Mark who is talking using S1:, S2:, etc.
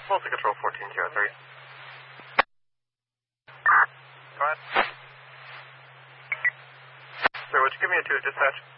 S1: Delta Control 1403. Go ahead. Sir, would you give me a 2 dispatch?